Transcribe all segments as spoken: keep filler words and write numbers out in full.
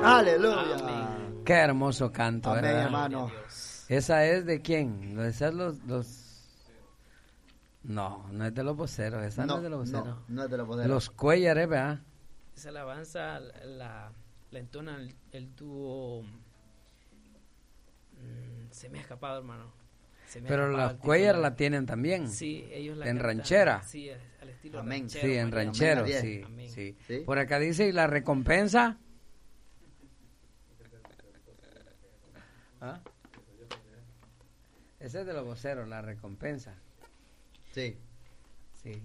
Aleluya. Amén. Qué hermoso canto, Amén, ¿verdad? hermano. ¿Esa es de quién? ¿Esa es los, los... No, no es de los voceros. Esa no, no es de los voceros. No, no es de los voceros. Los Cuéllares, ¿verdad? Esa alabanza la, la entona el, el dúo. Mmm, se me ha escapado, hermano. Se me Pero los Cuéllar la tienen también. Sí, ellos la En cantan, ranchera. Sí, al estilo Amén. ranchero. Sí, en María. ranchero, Amén. sí, Amén. sí. Sí. Por acá dice, ¿y la recompensa? ¿Ah? Ese es de los voceros, la recompensa. Sí. Sí.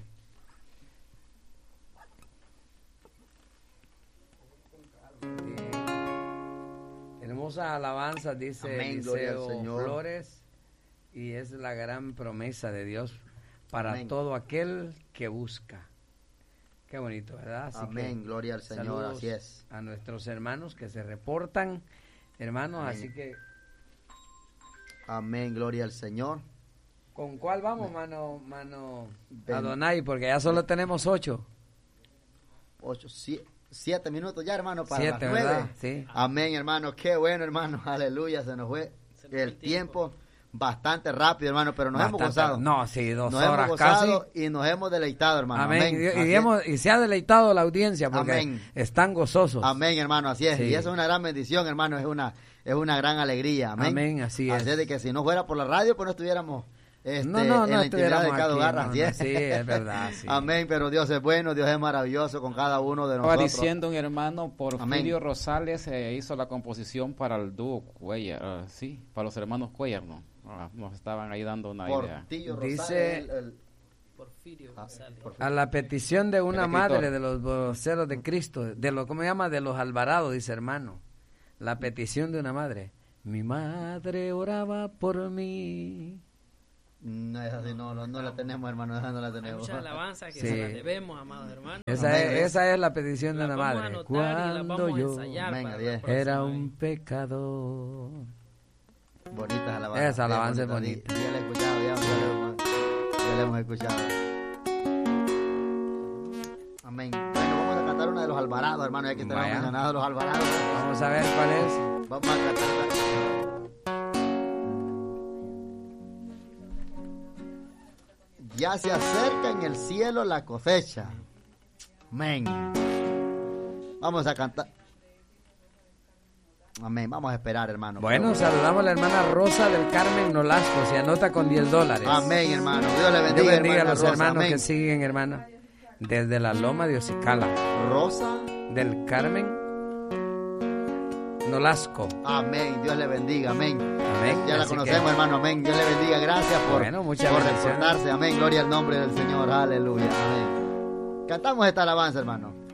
Sí. Hermosas alabanzas, dice Amén, gloria al Eliseo Señor. Flores, y es la gran promesa de Dios para Amén. todo aquel que busca. Qué bonito, ¿verdad? Así Amén, que gloria al Señor, saludos así es. a nuestros hermanos que se reportan, hermanos, Amén. así que Amén, gloria al Señor. ¿con cuál vamos, mano, mano Ven. Adonai? Porque ya solo tenemos ocho. Ocho, siete, siete minutos ya, hermano, para Siete, las nueve. ¿verdad? Sí. Amén, hermano, qué bueno, hermano, aleluya, se nos fue Se nos fue el el tiempo bastante rápido, hermano, pero nos hemos Bastante- gozado. No, sí, dos Nos horas hemos casi. gozado y nos hemos deleitado, hermano. Amén. Amén. Y, y Así es. hemos- y se ha deleitado la audiencia porque Amén. están gozosos. Amén, hermano, así es. Sí. Y eso es una gran bendición, hermano, es una es una gran alegría. Amén. Amén, así es. Así es de que si no fuera por la radio, pues no estuviéramos este, No, no, en no la intimidad de estuviéramos cada aquí, hogar. no, así no, es. sí, es verdad, sí. Amén, pero Dios es bueno, Dios es maravilloso con cada uno de Estaba nosotros. diciendo un hermano, Porfirio Amén. Rosales eh, hizo la composición para el dúo Cuellar, ah, sí, para los hermanos Cuellar, ¿no? Ah, nos estaban ahí dando una idea. Portillo Dice- Rosales, el- el- Porfirio Ah, González. Porfirio. A la petición de una El escritor. madre de los voceros de Cristo, de los, ¿cómo se llama? De los Alvarados, dice hermano. La petición de una madre. Mi madre oraba por mí. No es así, no, no, no la tenemos, hermano, esa no la Hay tenemos. muchas alabanzas que Sí. se las debemos, amados hermanos. Esa Amén. es, esa es la petición de Las una vamos a madre. anotar y las Cuando vamos a yo ensayar Amén, para así la es. próxima era vez. un pecador. Bonitas alabanzas. Esa alabanza sí, es bonita. Sí, ya la he escuchado, ya, ya la hemos- ya la hemos escuchado. Amén. Bueno, vamos a cantar una de los Alvarados, hermano, ya que tenemos Vaya. mencionado los Alvarados. Vamos a ver cuál es. Vamos a cantar. Ya se acerca en el cielo la cosecha. Amén. Vamos a cantar. Amén. Vamos a esperar, hermano. Bueno, saludamos a la hermana Rosa del Carmen Nolasco. Se anota con diez dólares. Amén, hermano. Dios le Dios bendiga, bendiga a hermana los Rosa. hermanos Amén. que siguen, hermana. Desde la Loma de Ocicala. Rosa. Del Carmen Nolasco. Amén. Dios le bendiga. Amén. Amén. Ya la Así conocemos, que- hermano. Amén. Dios le bendiga. Gracias por, Bueno, muchas por bendiciones. reportarse. Amén. Gloria al nombre del Señor. Aleluya. Amén. Cantamos esta alabanza, hermano.